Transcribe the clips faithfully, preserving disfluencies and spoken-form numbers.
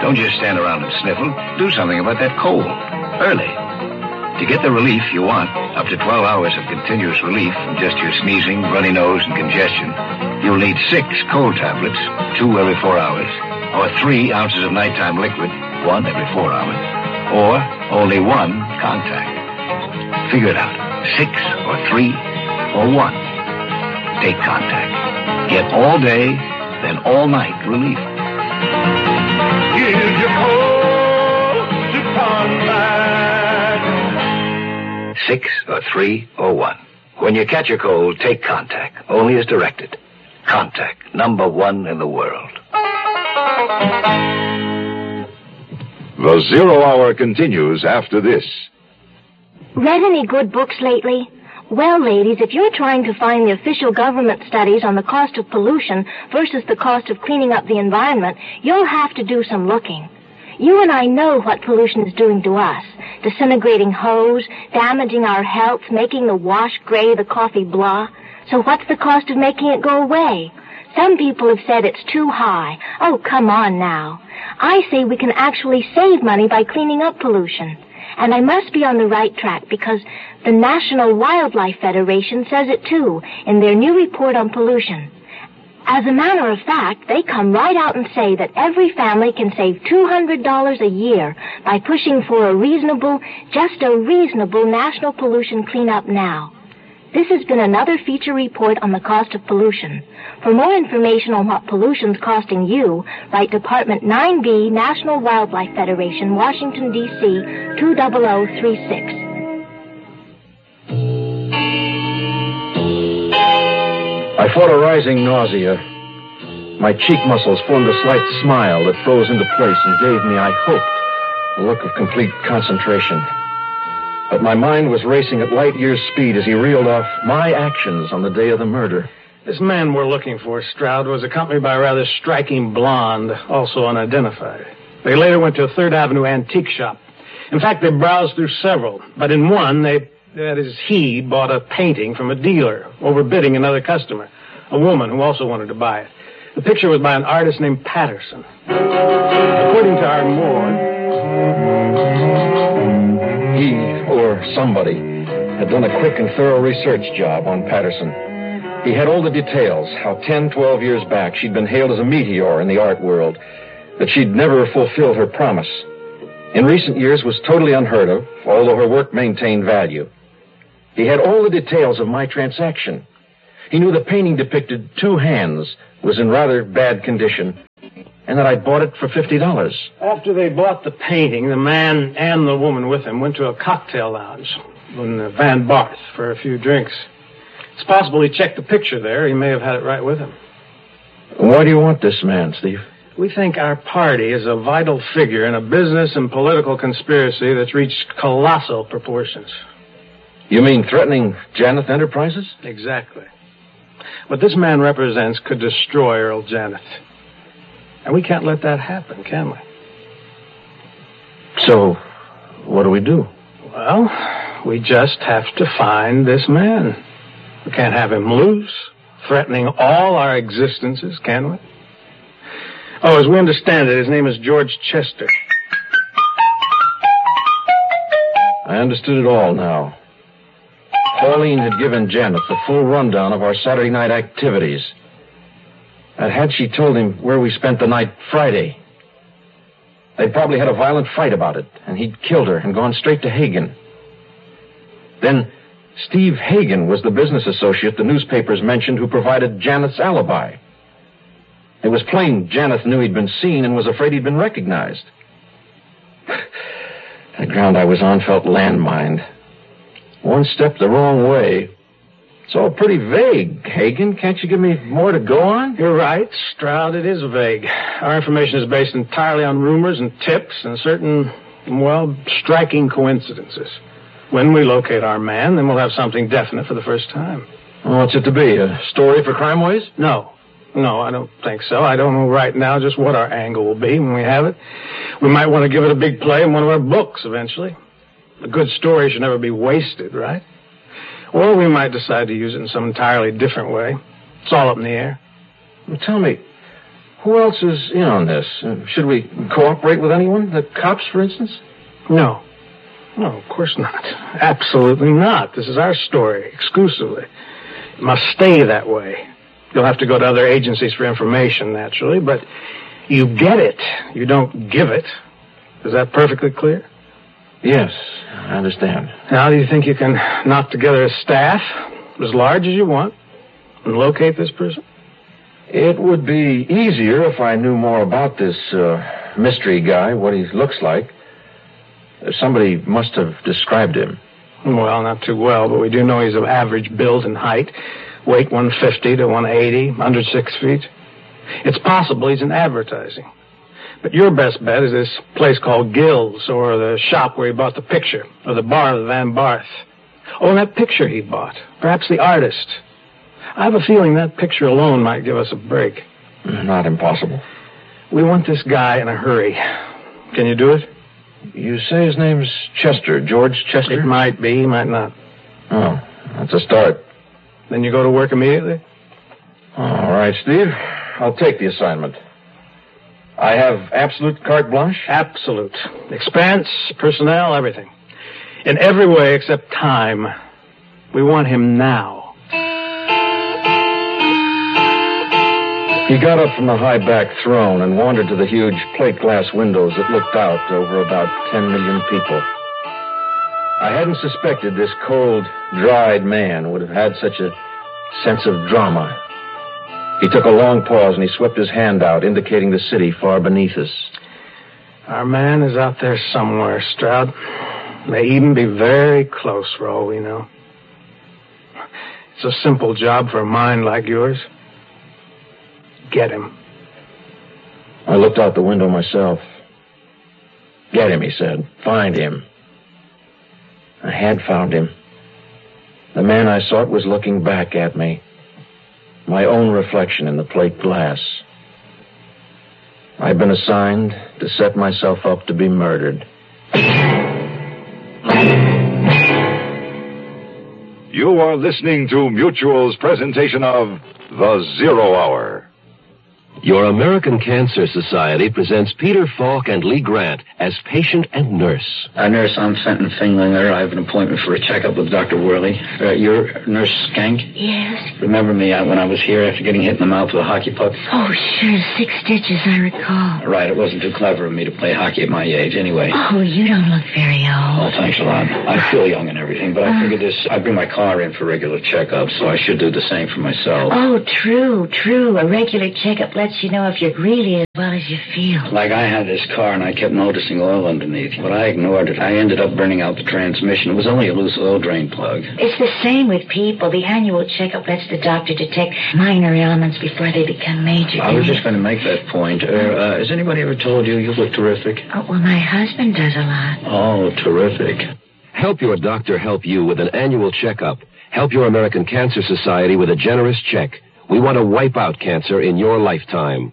Don't just stand around and sniffle. Do something about that cold. Early. To get the relief you want, up to twelve hours of continuous relief from just your sneezing, runny nose, and congestion, you'll need six cold tablets, two every four hours, or three ounces of nighttime liquid, one every four hours, or only one contact. Figure it out. Six or three or one. Take contact. Get all day, then all night relief. Give your cold to contact. Six or three or one. When you catch a cold, take Contact. Only as directed. Contact, number one in the world. The Zero Hour continues after this. Read any good books lately? Well, ladies, if you're trying to find the official government studies on the cost of pollution versus the cost of cleaning up the environment, you'll have to do some looking. You and I know what pollution is doing to us. Disintegrating hose, damaging our health, making the wash gray, the coffee blah. So what's the cost of making it go away? Some people have said it's too high. Oh, come on now. I say we can actually save money by cleaning up pollution. And I must be on the right track because the National Wildlife Federation says it too in their new report on pollution. As a matter of fact, they come right out and say that every family can save two hundred dollars a year by pushing for a reasonable, just a reasonable national pollution cleanup now. This has been another feature report on the cost of pollution. For more information on what pollution's costing you, write Department nine B, National Wildlife Federation, Washington, D C two zero zero three six. I fought a rising nausea. My cheek muscles formed a slight smile that froze into place and gave me, I hoped, a look of complete concentration. But my mind was racing at light years' speed as he reeled off my actions on the day of the murder. This man we're looking for, Stroud, was accompanied by a rather striking blonde, also unidentified. They later went to a Third Avenue antique shop. In fact, they browsed through several, but in one, they, that is, he bought a painting from a dealer, overbidding another customer, a woman who also wanted to buy it. The picture was by an artist named Patterson. According to our morgue, he, or somebody, had done a quick and thorough research job on Patterson. He had all the details, how ten, twelve years back she'd been hailed as a meteor in the art world, that she'd never fulfilled her promise. In recent years was totally unheard of, although her work maintained value. He had all the details of my transaction. He knew the painting depicted two hands, was in rather bad condition, and that I'd bought it for fifty dollars. After they bought the painting, the man and the woman with him went to a cocktail lounge in Van Barth for a few drinks. It's possible he checked the picture there. He may have had it right with him. Why do you want this man, Steve? We think our party is a vital figure in a business and political conspiracy that's reached colossal proportions. You mean threatening Janeth Enterprises? Exactly. What this man represents could destroy Earl Janeth. And we can't let that happen, can we? So, what do we do? Well, we just have to find this man. We can't have him loose, threatening all our existences, can we? Oh, as we understand it, his name is George Chester. I understood it all now. Pauline had given Janeth the full rundown of our Saturday night activities. And had she told him where we spent the night Friday, they'd probably had a violent fight about it, and he'd killed her and gone straight to Hagen. Then Steve Hagen was the business associate the newspapers mentioned who provided Janeth's alibi. It was plain Janeth knew he'd been seen and was afraid he'd been recognized. The ground I was on felt landmined. One step the wrong way. It's all pretty vague, Hagen. Can't you give me more to go on? You're right, Stroud. It is vague. Our information is based entirely on rumors and tips and certain, well, striking coincidences. When we locate our man, then we'll have something definite for the first time. Well, what's it to be? A story for Crime Ways? No. No, I don't think so. I don't know right now just what our angle will be when we have it. We might want to give it a big play in one of our books eventually. A good story should never be wasted, right? Or we might decide to use it in some entirely different way. It's all up in the air. Well, tell me, Who else is in on this? Uh, should we cooperate with anyone? The cops, for instance? No. No, of course not. Absolutely not. This is our story, exclusively. It must stay that way. You'll have to go to other agencies for information, naturally, but you get it. You don't give it. Is that perfectly clear? Yes, I understand. Now, do you think you can knock together a staff as large as you want and locate this person? It would be easier if I knew more about this uh, mystery guy, what he looks like. Somebody must have described him. Well, not too well, but we do know he's of average build and height. Weight one fifty to one eighty, under six feet. It's possible he's in advertising. But your best bet is this place called Gill's, or the shop where he bought the picture, or the bar of the Van Barth. Oh, and that picture he bought. Perhaps the artist. I have a feeling that picture alone might give us a break. Not impossible. We want this guy in a hurry. Can you do it? You say his name's Chester, George Chester? It might be, might not. Oh, that's a start. Then you go to work immediately? All right, Steve. I'll take the assignment. I have absolute carte blanche? Absolute. Expense, personnel, everything. In every way except time. We want him now. He got up from the high-backed throne and wandered to the huge plate glass windows that looked out over about ten million people. I hadn't suspected this cold, dried man would have had such a sense of drama. He took a long pause and he swept his hand out, indicating the city far beneath us. Our man is out there somewhere, Stroud. May even be very close for all we know. It's a simple job for a mind like yours. Get him. I looked out the window myself. Get him, he said. Find him. I had found him. The man I sought was looking back at me. My own reflection in the plate glass. I'd been assigned to set myself up to be murdered. You are listening to Mutual's presentation of The Zero Hour. Your American Cancer Society presents Peter Falk and Lee Grant as patient and nurse. Uh, nurse, I'm Fenton Finglinger. I have an appointment for a checkup with Doctor Worley. Uh, you're Nurse Skank? Yes. Remember me uh, when I was here after getting hit in the mouth with a hockey puck? Oh, sure. Six stitches, I recall. Right. It wasn't too clever of me to play hockey at my age anyway. Oh, you don't look very Oh, old. thanks a lot. I feel young and everything, but I figured this... I bring my car in for regular checkups, so I should do the same for myself. Oh, true, true. A regular checkup lets you know if you're really as well as you feel. Like I had this car and I kept noticing oil underneath, but I ignored it. I ended up burning out the transmission. It was only a loose oil drain plug. It's the same with people. The annual checkup lets the doctor detect minor ailments before they become major. I was just going to make that point. Uh, uh, has anybody ever told you you look terrific? Oh, well, my husband does a lot. Oh, terrific. Help your doctor help you with an annual checkup. Help your American Cancer Society with a generous check. We want to wipe out cancer in your lifetime.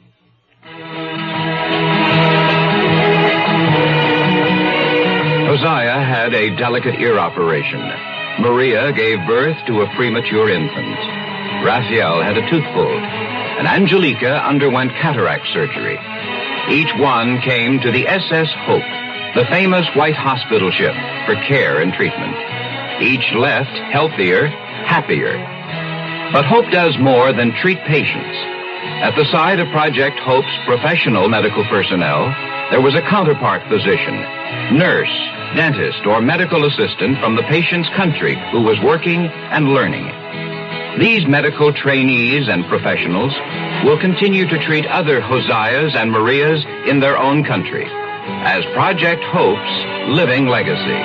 Hosea had a delicate ear operation. Maria gave birth to a premature infant. Raphael had a tooth pulled. And Angelica underwent cataract surgery. Each one came to the S S Hope, the famous white hospital ship, for care and treatment. Each left healthier, happier. But Hope does more than treat patients. At the side of Project Hope's professional medical personnel, there was a counterpart position, nurse, dentist, or medical assistant from the patient's country who was working and learning. These medical trainees and professionals will continue to treat other Hoseas and Marias in their own country as Project Hope's living legacy.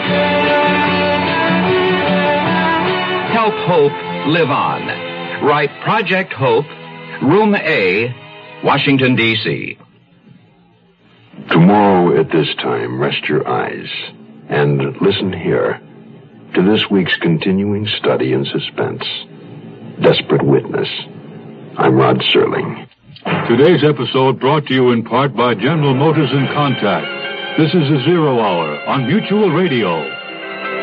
Help Hope live on. Write Project Hope, Room A, Washington, D C Tomorrow at this time, rest your eyes and listen here to this week's continuing study in suspense, Desperate Witness. I'm Rod Serling. Today's episode brought to you in part by General Motors and Contact. This is the Zero Hour on Mutual Radio.